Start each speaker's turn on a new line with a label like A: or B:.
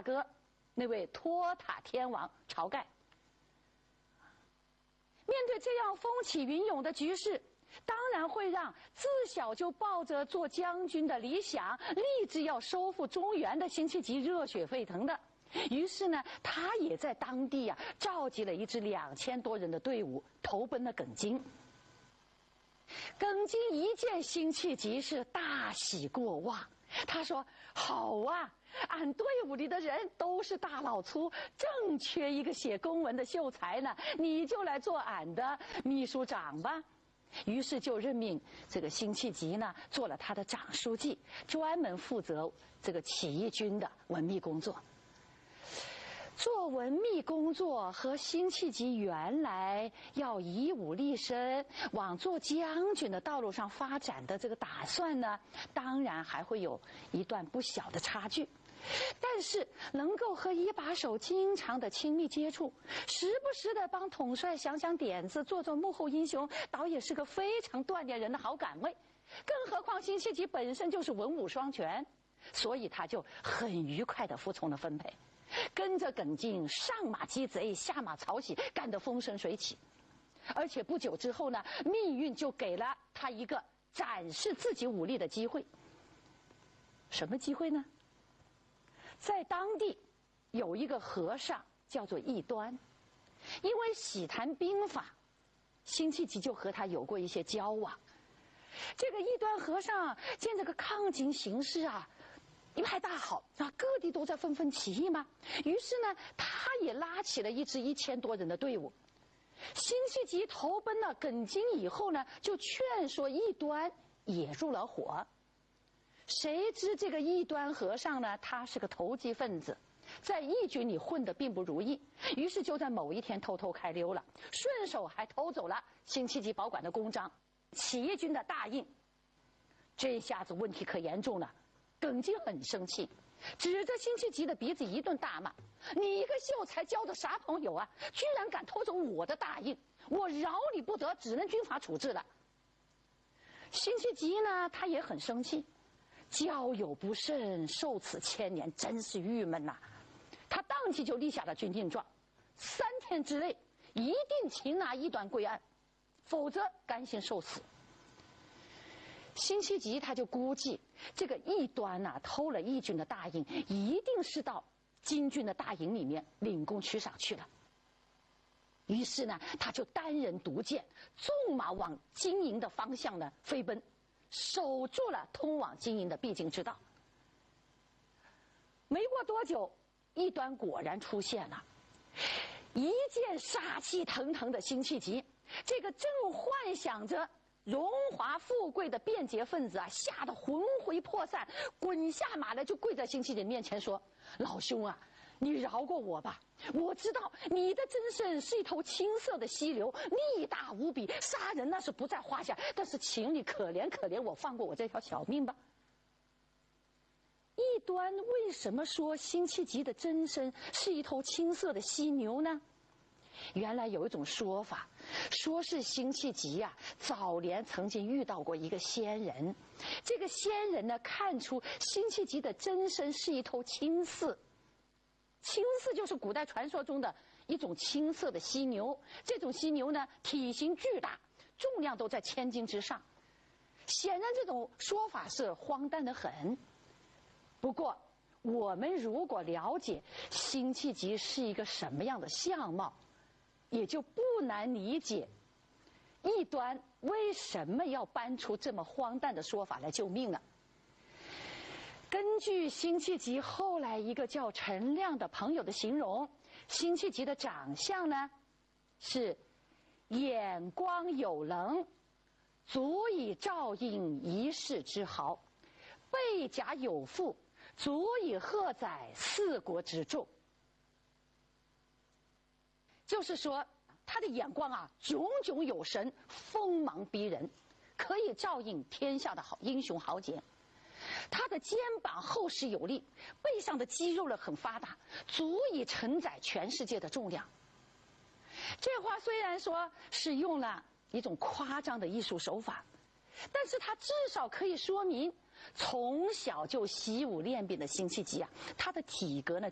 A: 哥那位托塔天王晁盖。面对这样风起云涌的局势，当然会让自小就抱着做将军的理想，立志要收复中原的辛弃疾热血沸腾的。于是呢，他也在当地召集了一支2000多人的队伍，投奔了耿京。耿京一见辛弃疾是大喜过望，他说：“好啊，俺队伍里的人都是大老粗，正缺一个写公文的秀才呢，你就来做俺的秘书长吧。”于是就任命这个辛弃疾呢做了他的长书记，专门负责这个起义军的文秘工作。做文秘工作和辛弃疾原来要以武立身，往做将军的道路上发展的这个打算呢，当然还会有一段不小的差距。但是能够和一把手经常的亲密接触，时不时的帮统帅想想点子，做做幕后英雄，倒也是个非常锻炼人的好岗位。更何况辛弃疾本身就是文武双全，所以他就很愉快的服从了分配，跟着耿京上马击贼，下马曹喜，干得风生水起。而且不久之后呢，命运就给了他一个展示自己武力的机会。什么机会呢？在当地有一个和尚叫做异端，因为喜谈兵法，辛弃疾就和他有过一些交往。这个异端和尚见这个抗金形势一派大好，各地都在纷纷起义嘛，于是呢，他也拉起了一支1000多人的队伍。辛弃疾投奔了耿京以后呢，就劝说异端也入了伙。谁知这个异端和尚呢，他是个投机分子，在义军里混得并不如意，于是就在某一天偷偷开溜了，顺手还偷走了辛弃疾保管的公章、起义军的大印。这下子问题可严重了，耿京很生气，指着辛弃疾的鼻子一顿大骂：“你一个秀才交的啥朋友啊？居然敢偷走我的大印！我饶你不得，只能军法处置了。”辛弃疾呢，他也很生气，交友不慎，受此牵连，真是郁闷呐。他当即就立下了军令状，3天之内一定擒拿异端归案，否则甘心受死。辛弃疾他就估计这个异端偷了义军的大印，一定是到金军的大营里面领功取赏去了。于是呢，他就单人独剑，纵马往金营的方向呢飞奔，守住了通往金营的必经之道。没过多久，异端果然出现了，一见杀气腾腾的辛弃疾，这个正幻想着荣华富贵的便捷分子吓得魂飞魄散，滚下马来就跪在辛弃疾面前说：“老兄啊，你饶过我吧！我知道你的真身是一头青色的溪流，力大无比，杀人那是不在话下，但是请你可怜可怜我，放过我这条小命吧。”异端为什么说辛弃疾的真身是一头青色的犀牛呢？原来有一种说法，说是辛弃疾早年曾经遇到过一个仙人，这个仙人呢看出辛弃疾的真身是一头青鸨。青鸨就是古代传说中的一种青色的犀牛，这种犀牛呢体型巨大，重量都在1000斤之上。显然这种说法是荒诞得很。不过我们如果了解辛弃疾是一个什么样的相貌，也就不难理解异端为什么要搬出这么荒诞的说法来救命了。根据辛弃疾后来一个叫陈亮的朋友的形容，辛弃疾的长相呢是眼光有棱，足以照应一世之豪，背甲有腹，足以荷载4国之众。就是说他的眼光炯炯有神，锋芒逼人，可以照应天下的英雄豪杰。他的肩膀厚实有力，背上的肌肉很发达，足以承载全世界的重量。这话虽然说是用了一种夸张的艺术手法，但是他至少可以说明从小就习武练兵的辛弃疾他的体格呢